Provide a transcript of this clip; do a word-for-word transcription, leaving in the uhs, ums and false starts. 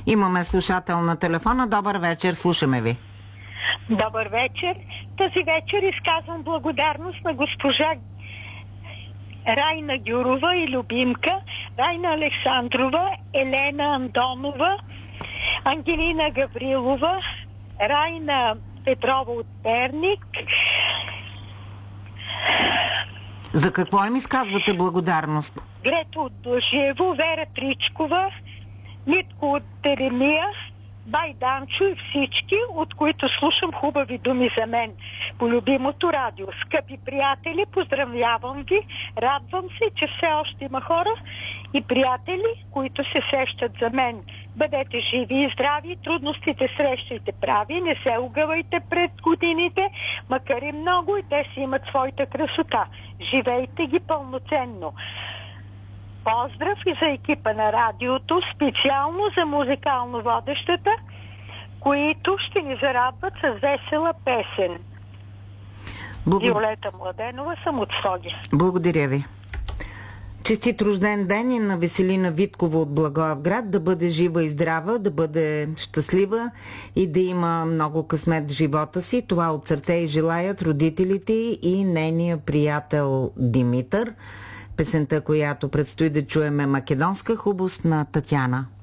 Имаме слушател на телефона. Добър вечер, слушаме ви. Добър вечер. Тази вечер изказвам благодарност на госпожа Райна Гюрова и Любимка, Райна Александрова, Елена Андонова, Ангелина Гаврилова, Райна Петрова от Перник. За какво им изказвате благодарност? Грето от Блажиево, Вера Тричкова, Митко от Теремия, Бай Данчо и всички, от които слушам хубави думи за мен по любимото радио. Скъпи приятели, поздравявам ви, радвам се, че все още има хора и приятели, които се сещат за мен. Бъдете живи и здрави, трудностите срещайте прави, не се огъвайте пред годините, макар и много, и те си имат своята красота. Живейте ги пълноценно. Поздрав и за екипа на радиото, специално за музикално водещата, които ще ни зарадват с весела песен. Благо... Виолета Младенова, съм от Своге. Благодаря ви. Честит рожден ден и на Веселина Виткова от Благоевград. Да бъде жива и здрава, да бъде щастлива и да има много късмет в живота си. Това от сърце и желаят родителите и нейния приятел Димитър. Песента, която предстои да чуем, е Македонска хубост на Татяна.